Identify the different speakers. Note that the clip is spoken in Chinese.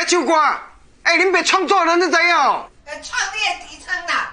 Speaker 1: 唱歌，哎，恁别创作了，你知哦？
Speaker 2: 创你的提倡啦。